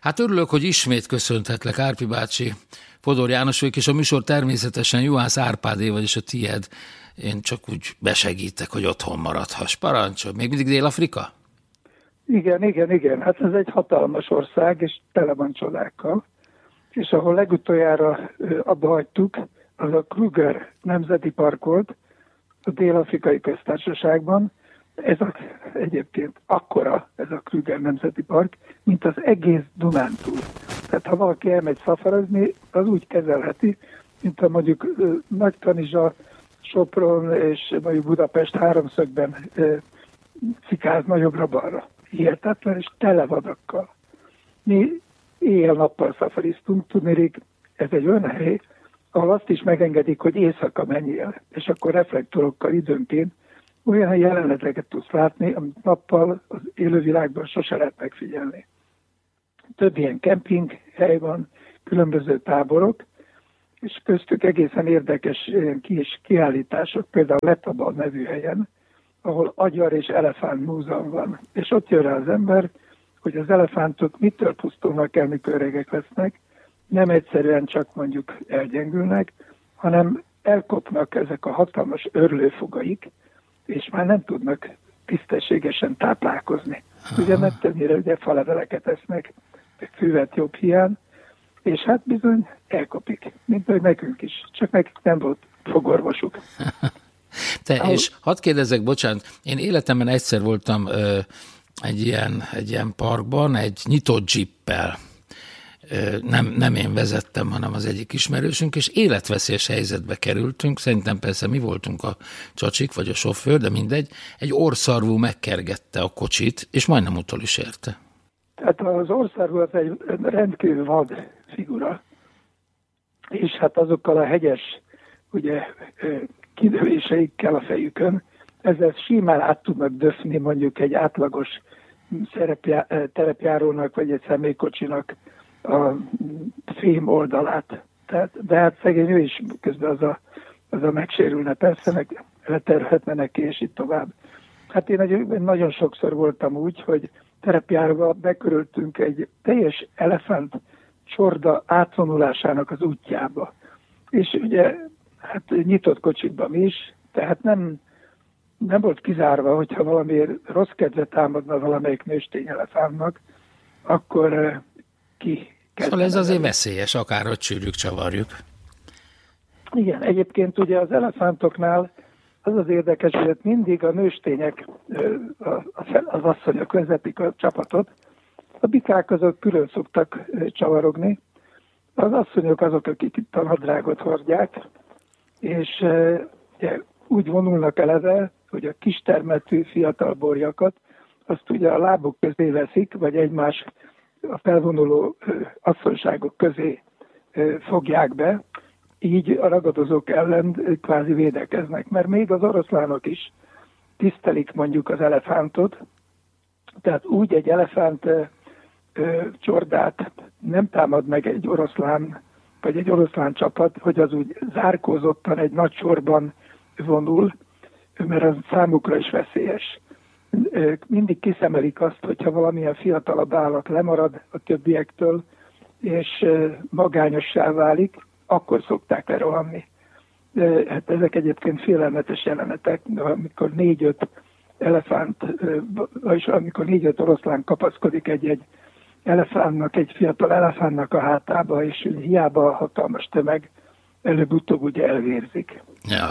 Hát örülök, hogy ismét köszönthetlek, Árpi bácsi. Fodor János vagyok, és a műsor természetesen Juhász Árpádé, vagyis a tied. Én csak úgy besegítek, hogy otthon maradhass. Parancsolj, még mindig Dél-Afrika? Igen. Hát ez egy hatalmas ország, és tele van csodákkal. És ahol legutoljára abba hagytuk, az a Kruger Nemzeti Park volt, a Dél-Afrikai Köztársaságban. Egyébként akkora ez a Kruger Nemzeti Park, mint az egész Dunántúl. Tehát ha valaki elmegy szafarazni, az úgy kezelheti, mint a mondjuk Nagykanizsa, Sopron és mondjuk Budapest háromszögben cikázna jobbra-balra. Hihetetlen, és tele vadakkal. Mi éjjel-nappal szafariztunk, tudnék, ez egy olyan hely, ahol azt is megengedik, hogy éjszaka menjél, és akkor reflektorokkal időnként olyan jeleneteket tudsz látni, amit nappal az élővilágban sose lehet megfigyelni. Több ilyen kemping hely van, különböző táborok, és köztük egészen érdekes ilyen kis kiállítások, például Letaba nevű helyen, ahol agyar és elefánt múzeum van. És ott jön rá az ember, hogy az elefántok mitől pusztulnak el, mikor öregek lesznek, nem egyszerűen csak mondjuk elgyengülnek, hanem elkopnak ezek a hatalmas örlőfogaik, és már nem tudnak tisztességesen táplálkozni. Ugye mert többnyire ugye faleveleket esznek, füvet jobb hiány, és hát bizony elkopik, mint hogy nekünk is, csak nekik nem volt fogorvosuk. És hadd kérdezzek, bocsánat, én életemben egyszer voltam egy ilyen parkban, egy nyitott jeeppel. Nem én vezettem, hanem az egyik ismerősünk, és életveszélyes helyzetbe kerültünk. Szerintem persze mi voltunk a csacsik, vagy a sofőr, de mindegy. Egy orrszarvú megkergette a kocsit, és majdnem utol is érte. Tehát az orrszarvú az egy rendkívül vad figura, és hát azokkal a hegyes, ugye, kidövéseikkel a fejükön, ezzel simán át tudnak döfni mondjuk egy átlagos terepjárónak, vagy egy személykocsinak a fém oldalát. De hát szegény ő is közben az a megsérülne, persze, meg leterhetne neki, és itt tovább. Hát én nagyon sokszor voltam úgy, hogy terepjáróba bekörültünk egy teljes elefánt csorda átvonulásának az útjába. És ugye, hát nyitott kocsikban mi is, tehát nem volt kizárva, hogyha valamiért rossz kedve támadna valamelyik nőstény elefántnak, akkor Szóval ez azért veszélyes, akárhogy csűrjük, csavarjuk. Igen, egyébként ugye az elefántoknál az az érdekes, hogy mindig a nőstények, az asszonyok vezetik a csapatot, a bikák azok külön szoktak csavarogni, az asszonyok azok, akik itt a nadrágot hordják, és úgy vonulnak eleve, hogy a kistermetű fiatal borjakat, azt ugye a lábuk közé veszik, vagy egymás a felvonuló asszonyságok közé fogják be, így a ragadozók ellen kvázi védekeznek, mert még az oroszlánok is tisztelik mondjuk az elefántot, tehát úgy egy elefánt csordát nem támad meg egy oroszlán, vagy egy oroszlán csapat, hogy az úgy zárkózottan egy nagy sorban vonul, mert az számukra is veszélyes. Mindig kiszemelik azt, hogyha valamilyen fiatalabb állat lemarad a többiektől, és magányossá válik, akkor szokták lerohanni. Hát ezek egyébként félelmetes jelenetek, amikor 4-5 elefánt, és amikor 4-5 oroszlán kapaszkodik egy elefántnak, egy fiatal elefántnak a hátába, és hiába a hatalmas tömeg, előbb-utóbb ugye elvérzik.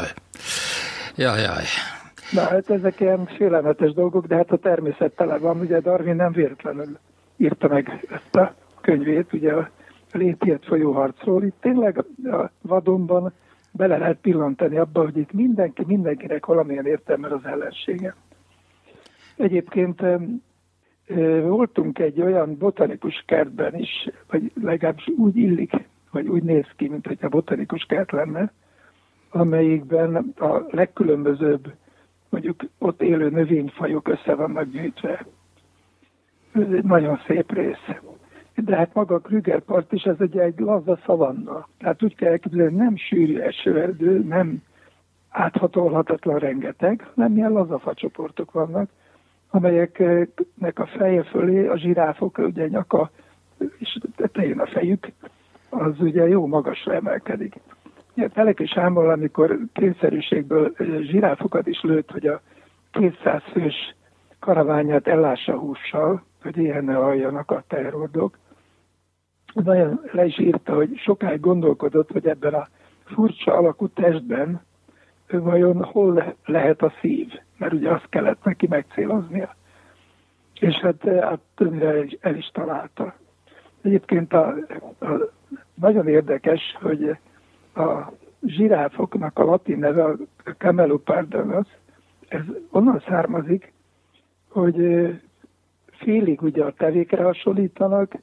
Jaj. Na hát ezek ilyen félelmetes dolgok, de hát a természet tele van. Ugye Darwin nem véletlenül írta meg ezt a könyvét, ugye a létért folyó harcról. Itt tényleg a vadonban bele lehet pillantani abba, hogy itt mindenkinek valamilyen értelme az ellensége. Egyébként voltunk egy olyan botanikus kertben is, vagy legalábbis úgy illik, vagy úgy néz ki, mint hogyha botanikus kert lenne, amelyikben a legkülönbözőbb, mondjuk ott élő növényfajok össze vannak gyűjtve. Ez egy nagyon szép rész. De hát maga a Krüger part is, ez egy laza szavanna. Tehát úgy kell elképzelni, nem sűrű esőerdő, nem áthatolhatatlan rengeteg, nem ilyen laza facsoportok vannak, amelyeknek a feje fölé a zsiráfok, ugye nyaka és tetején a fejük, az ugye jó magasra emelkedik. Teleki Sámol, amikor kényszerűségből zsiráfokat is lőtt, hogy a 200 fős karaványát ellássa hússal, hogy ilyen ne halljanak a teherhordók, nagyon le is írta, hogy sokáig gondolkodott, hogy ebben a furcsa alakú testben vajon hol lehet a szív, mert ugye azt kellett neki megcéloznia. És hát többnyire el is találta. Egyébként nagyon érdekes, hogy a zsiráfoknak a latin neve, a camelopardus, ez onnan származik, hogy félig ugye a tevékre hasonlítanak,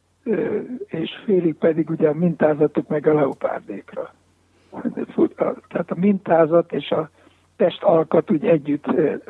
és félig pedig ugye a mintázatuk meg a leopárdékra. Tehát a mintázat és a testalkat úgy együtt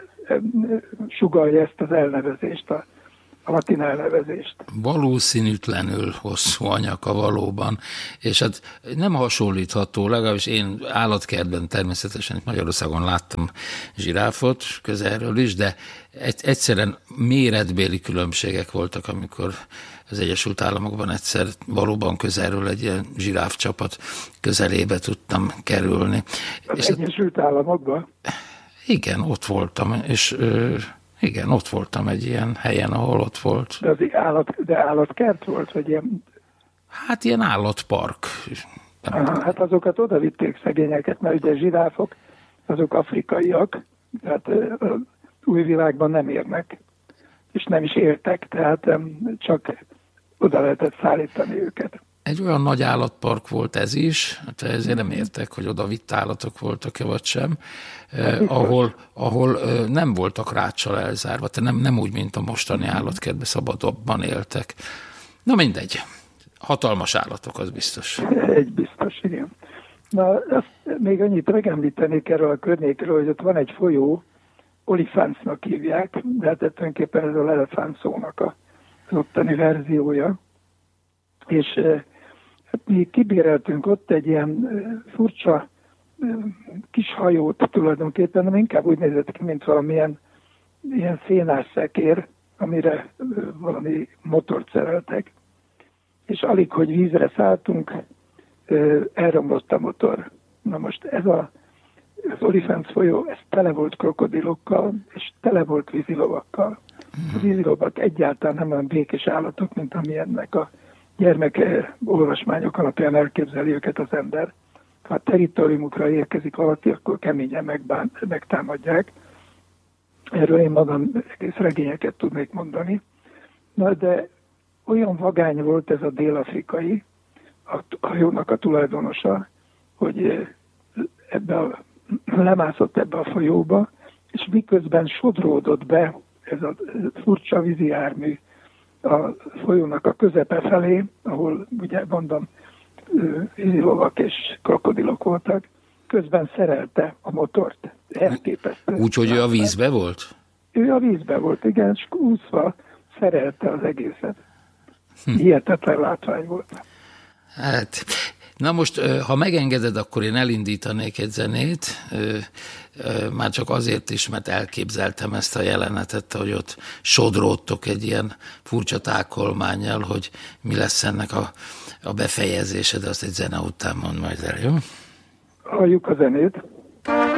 sugallja ezt az elnevezést, a latin elnevezést. Valószínűtlenül hosszú anyaka valóban, és hát nem hasonlítható, legalábbis én állatkertben természetesen itt Magyarországon láttam zsiráfot közelről is, de egyszerűen méretbéli különbségek voltak, amikor az Egyesült Államokban egyszer valóban közelről egy ilyen zsiráfcsapat közelébe tudtam kerülni. Az Egyesült Államokban? Igen, ott voltam, és igen, ott voltam egy ilyen helyen, ahol ott volt. De állatkert volt, vagy ilyen? Hát ilyen állatpark. Hát azokat oda vitték szegényeket, mert ugye zsiráfok, azok afrikaiak, tehát új világban nem érnek, és nem is éltek, tehát csak oda lehetett szállítani őket. Egy olyan nagy állatpark volt ez is, hát ezért nem értek, hogy oda vitt állatok voltak-e vagy sem, ahol nem voltak ráccsal elzárva, tehát nem úgy, mint a mostani állatkertben, szabadabban éltek. Na mindegy, hatalmas állatok, az biztos. Egy biztos, igen. Na, azt még annyit megemlítenék erről a környékről, hogy ott van egy folyó, Olifáncnak hívják, de hát tulajdonképpen ez a elefánt szónak az ottani verziója. És hát mi kibéreltünk ott egy ilyen furcsa kis hajót tulajdonképpen, nem inkább úgy nézett ki, mint valamilyen ilyen szénásszekér, amire valami motort szereltek. És alig, hogy vízre szálltunk, elromlott a motor. Na most ez az Olifánc folyó, ez tele volt krokodilokkal, és tele volt vízilovakkal. A vízilovak egyáltalán nem olyan békés állatok, mint amilyennek a gyermek olvasmányok alapján elképzeli őket az ember. Ha a territoriumukra érkezik valaki, akkor keményen megtámadják. Erről én magam egész regényeket tudnék mondani. Na, de olyan vagány volt ez a dél-afrikai, a hajónak a tulajdonosa, hogy lemászott ebbe a folyóba, és miközben sodródott be ez a furcsa vízi jármű a folyónak a közepe felé, ahol ugye mondom, vízilovak és krokodilok voltak, közben szerelte a motort. Elképesztő. Úgyhogy ő a vízbe volt? Ő a vízbe volt, igen, és úszva szerelte az egészet. Hihetetlen látvány volt. Hát, na most, ha megengeded, akkor én elindítanék egy zenét, már csak azért is, mert elképzeltem ezt a jelenetet, hogy ott sodródtok egy ilyen furcsa tákolmánnyal, hogy mi lesz ennek a befejezése, de azt egy zene után mond majd el, jó? Halljuk a zenét.